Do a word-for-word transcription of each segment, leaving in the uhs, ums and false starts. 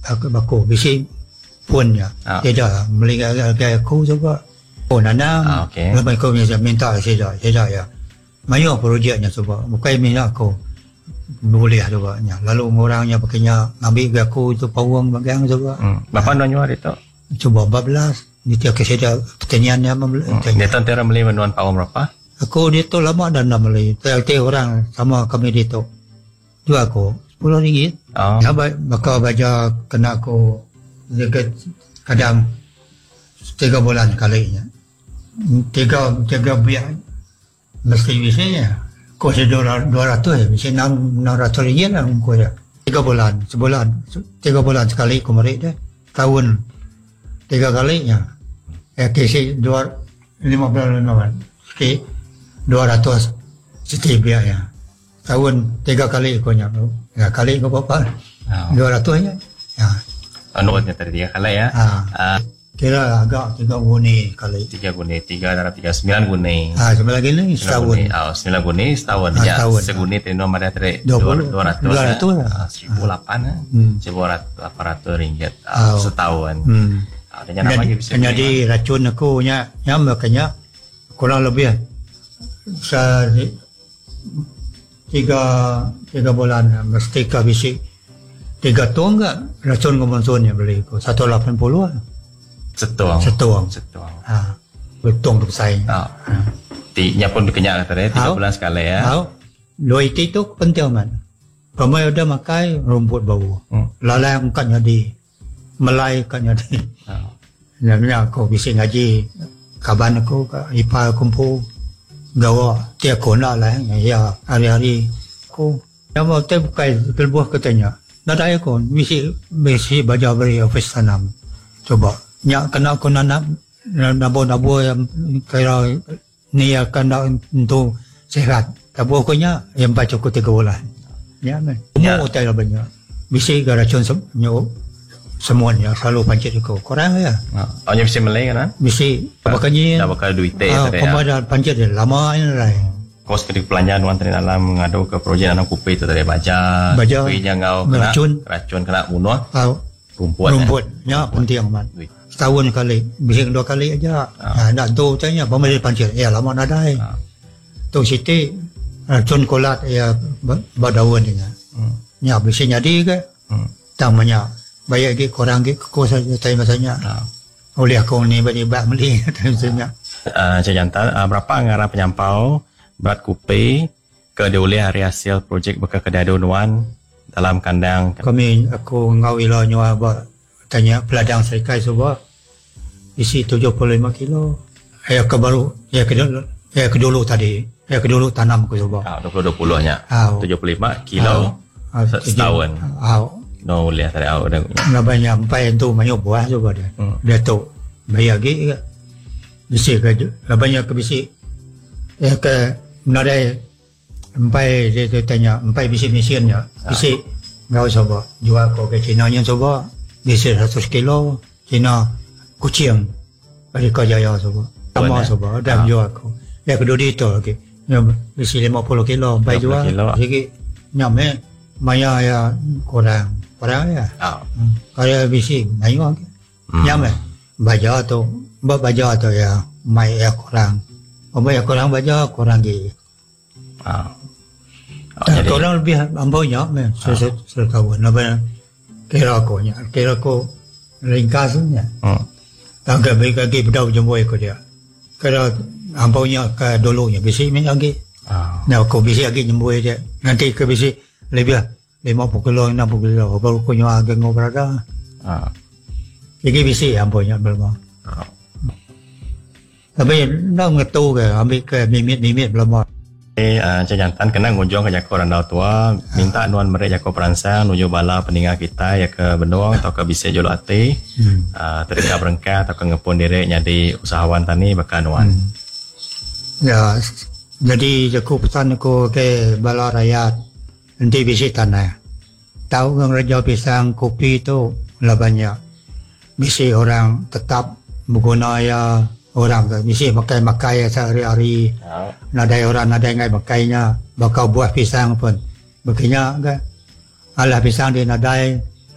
aku bako bisi pun ya ah. tidak melihat ke aku juga oh nanang ah, okay. lepas kau minta saya saya ya banyak projeknya coba bukan minta aku boleh juga lalu orangnya pakainya ambil ke aku itu pawang bagian coba hmm. Berapa ah. Nuan itu coba empat belas ni tiap keseda pertaniannya hmm. Dia tentera beli menuan pawang berapa aku dia tu lama dan dah beli tiap orang sama kami dia tu jual aku sepuluh ringgit oh. Ya maka baca kena aku dekat kadang tiga bulan kalinya tiga tiga biar mesti biasanya kau sedora dua ratus ya mesti enam enam ratus ringgit lah kau ya tiga bulan sebulan tiga bulan sekali kemarin deh tahun tiga kalinya ya kisi dua lima belas lima sekali dua ratus setiap biaya tahun tiga kali kau nyampe ya kali kau apa dua ratusnya ya anunya tadi tiga kali ya ah. Kira agak tiga guni kali. Tiga guni, tiga darab tiga sembilan guni. Ah sembilan guni setahun. Ah sembilan guni setahun ya. Seguni tino ada tadi dua ratus. Dua ratus. Seribu delapan, seribu delapan ratus ringgit setahun. Adanya nama lagi bisa. Jadi racun aku nya, nya makanya kurang lebih sa tiga tiga bulan mesti kabisi tiga ton enggak racun kemonsunnya beli ko satu ratus delapan puluh. Setuang. Setuang. Setuang. Ha. Betung tu saya. Ha. Tinya pun dikenyak tadi tiga bulan sekali ya. Ha. Loi itu penting man. Pemai udah makai rumput bau. Hmm. Lalai kan jadi. Melai kan jadi. Ha. Namanya aku bisa ngaji kaban aku ka ipa kumpul gawa tiap kona lah ya hari-hari aku yang mau teh bukai kelbuah katanya. Nada aku mesti mesti baca beri office tanam. Coba nya kena aku nak nabo-nabo yang kira ni akan untuk sehat. Tapi pokoknya yang baca aku tiga bulan. Ya men. Umur tak banyak. Bisa garacun semua semuanya selalu pancit aku. Korang ya. Oh nya bisa Malay kan? Bisa. Apakahnya? Dah bakal duit teh tadi. Ah, pemada pancit dia lama ini lah. Kos kedik pelanjaan wan tadi dalam ngadu ke projek anak kupi itu tadi baca. Baca. Kupinya ngau kena racun, racun kena bunuh. Tahu. Rumput. Rumputnya penting man. Setahun kali, bisa dua kali aja. Ah. Nak tu tanya, pemada pancit. Ya lama nadai. Ah. Tu siti racun kolat ya badawan dengan. Hmm. Ya bisa jadi ke? Hmm. Tamanya bayar ke korang ke kos saja tanya masanya. Ah. Oleh aku ni bagi bak beli tanya. Uh, Jantan uh, berapa anggaran penyampau berat kupi ke dioleh hari hasil projek bekas kedai Donuan dalam kandang kami aku ngau ilo nyawa buat tanya peladang serikai sebab isi tujuh puluh lima kilo ya ke baru ya ke dulu ya ke dulu tadi ya ke dulu tanam aku sebab ah dua puluh dua puluh nya tujuh puluh lima kilo ah, setahun ah no lihat dari awal dah banyak empat tu banyak buah juga dia hmm. Dia tu bayar lagi bisi ke banyak ke bisi ya ke menadai empat dia tanya empat bisi mesinnya bisi ngau coba jual ko ke Cina nya coba bisi seratus kilo Cina kucing bagi kau jaya coba sama coba dah jual ko ya kedua itu lagi bisi lima puluh kilo empat jual sikit nyame maya ya kurang kurang ya kalau bisi banyak nyame baja tu buat baja tu ya mai ya kurang apa ya kurang baja kurang lagi ah oh, jadi orang lebih ambaunya men saya saya kawan apa kira aku nya kira aku ringkasnya hmm. Tangga baik lagi bedau jemboi ko dia kira ambaunya ke dulunya bisi men lagi ah nah aku bisi lagi jemboi dia nanti ke bisi lebih lima puluh kilo enam puluh kilo baru ko nya agak ngobrada ah jadi bisi ambaunya belum ah tapi nak ngetu ke ambil ke mimit-mimit belum. Eh, uh, Jantan kena ngunjung ke Jako Randau Tua, minta nuan mereka Jako perangsang nuju bala peninggal kita ya ke Benong atau ke Bise Jolo Ate, hmm. uh, terika berengkat atau ke ngepun diri jadi usahawan tani bakal nuan. Hmm. Ya, jadi aku pesan aku ke bala rakyat nanti Bise tanah. Tahu kan Raja Pisang kopi itu lah banyak. Bise orang tetap menggunakan ya orang tu mesti makai makai sehari-hari. Oh. Nadai orang nadai ngai makainya bakal buah pisang pun. Begini kan. Alah pisang dia nadai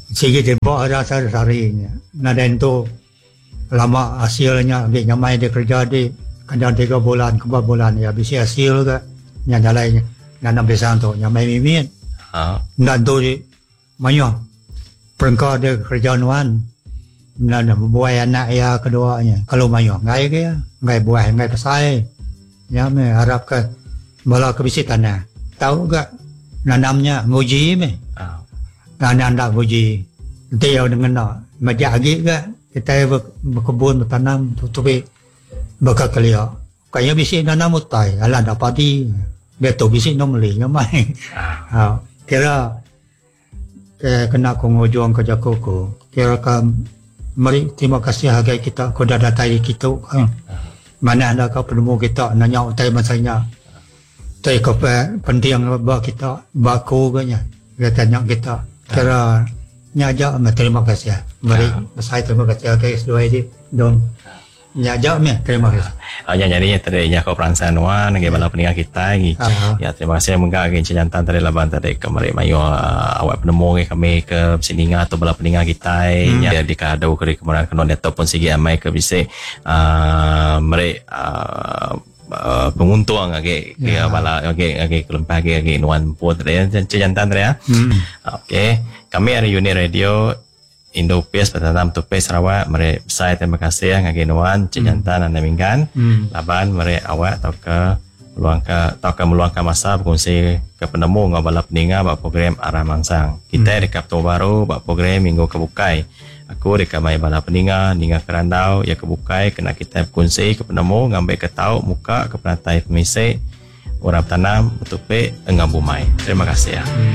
Sige dibawa ada sehari-harinya. Nah dan tu lama hasilnya ambil nyamai dia kerja di kadang tiga bulan ke empat bulan ya bisa hasil ke yang lainnya nanam besar tu nyamai mimin. Ha. Dan tu di mayo perengkau dia kerja nuan. Nah buai anak ya keduanya. Kalau mayo ngai ke ya, ngai buai ngai pesai. Ya me harap ke bala ke bisi tanah. Tahu gak nanamnya nguji me. Ha. Nanam dak nguji. Dia dengan nak majak lagi ke kita ber, berkebun bertanam tutupi bakal kelia. Kayaknya bisi nanam utai, ala dak padi. Dia tu bisi nomeli ngamai. Ha. Kira ke kena kongojong kerja koko. Kira kan mari terima kasih hargai kita kau dah datai kita. Ha. Mana ada kau penemu kita nanya utai masanya. Tai kau penting bak kita baku ke nya. Dia tanya kita. Kira nyajak terima kasih. Mari saya terima kasih hargai sedua ini. Don nyajak me terima kasih. Ah yang jadi tadi nya ko peransan wan ngai bala peninggal kita ngi. Ya terima kasih mengga ngi jantan tadi laban tadi kemari mayo awak penemu ngi kami ke sininga atau bala peninggal kita nya di kado ke kemudian kenon ataupun sigi amai ke bisi mari Uh, penguntung age yeah. Bala age age kelempah age age nuan put ya jantan ya. Hmm. Okey, kami dari Unit Radio Indo Pes Petanam Tupe Sarawak mari saya terima kasih age nuan jantan anda minggan. Hmm. Laban mari awak atau ke meluangkan atau ke meluangkan masa berkongsi ke penemu ngabala peninga bak program arah mangsang. Kita hmm. rekap tu baru bak program minggu kebukai. Aku rekamai bala peninga ninga kerandau ya kebukai kena kita berkongsi ke penemu ngambil ke tau muka ke penatai pemisai orang tanam betupe engam bumai. Terima kasih ya. Hmm.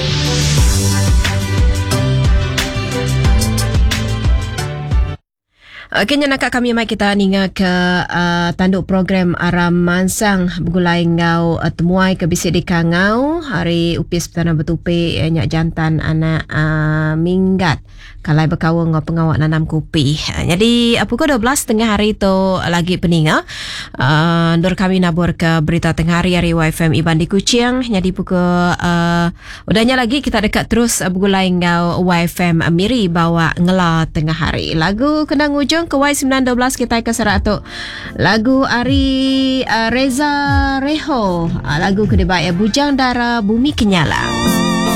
Okey, nak kami mai kita ninga ke uh, tanduk program Aram Mansang begulai ngau uh, temuai ke bisik di kangau hari upis petana betupe uh, nyak jantan anak uh, minggat kalai berkawang ngau pengawak nanam kopi. Uh, jadi uh, pukul dua belas tengah hari tu lagi peninga uh, ndor kami nabur ke berita tengah hari hari Y F M Iban di Kuching. Jadi pukul uh, udahnya lagi kita dekat terus uh, begulai ngau Y F M Miri bawa ngela tengah hari. Lagu kena ngujung ke Y sembilan dua belas kita ke seratus lagu Ari uh, Reza Reho uh, lagu kedua ya Bujang Dara Bumi Kenyala.